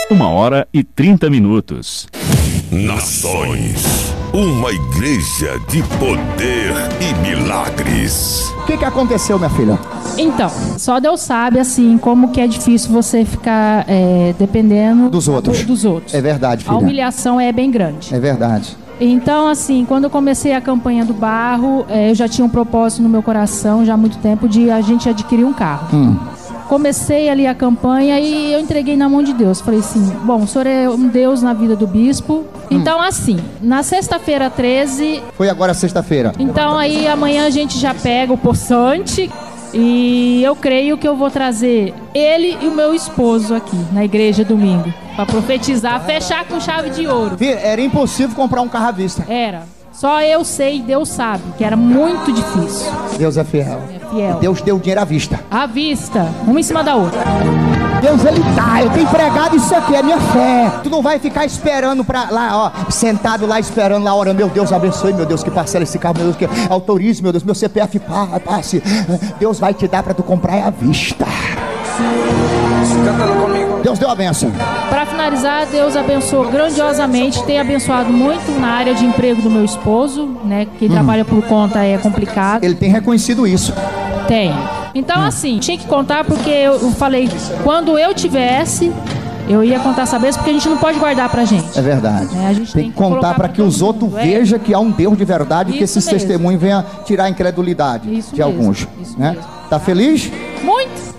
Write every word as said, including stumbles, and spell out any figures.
Uma hora e trinta minutos. Nações, uma igreja de poder e milagres. O que que aconteceu, minha filha? Então, só Deus sabe, assim, como que é difícil você ficar é, dependendo Dos outros. dos outros. É verdade, filha. A humilhação é bem grande. É verdade. Então, assim, quando eu comecei a campanha do barro, é, eu já tinha um propósito no meu coração, já há muito tempo, de a gente adquirir um carro. Hum. Comecei ali a campanha e eu entreguei na mão de Deus. Falei assim, bom, o senhor é um Deus na vida do bispo. Então, assim, na sexta-feira treze... Foi agora sexta-feira. Então, aí amanhã a gente já pega o poçante e eu creio que eu vou trazer ele e o meu esposo aqui na igreja domingo. Pra profetizar, fechar com chave de ouro. Filha, era impossível comprar um carro à vista. Era. Só eu sei e Deus sabe que era muito difícil. Deus é fiel. É fiel. E Deus deu o dinheiro à vista. À vista, uma em cima da outra. Deus, ele tá, eu tenho pregado isso aqui, é minha fé. Tu não vai ficar esperando pra lá, ó, sentado lá esperando lá, orando, meu Deus, abençoe, meu Deus, que parcela esse carro, meu Deus, que autorize, meu Deus, meu C P F passe. Deus vai te dar pra tu comprar à vista. Deus deu a bênção. Para finalizar, Deus abençoou grandiosamente, tem abençoado muito na área de emprego do meu esposo, né? Quem Hum. trabalha por conta é complicado. Ele tem reconhecido isso. Tem. Então, assim, tinha que contar porque eu, eu falei, quando eu tivesse, eu ia contar essa bênção, porque a gente não pode guardar pra gente. É verdade. Né? A gente tem, tem que contar colocar para pra que os todo outros mundo, é. vejam que há um Deus de verdade e que Isso esses mesmo. testemunhos venham tirar a incredulidade Isso de mesmo, alguns. isso Né? mesmo. Tá feliz? Muito.